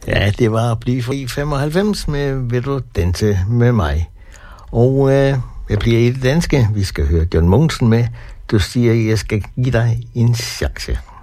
Ja, det var at blive fri 95 med Vil du danse med mig. Og jeg bliver i det danske. Vi skal høre John Mogensen med Du siger, jeg skal give dig en chance.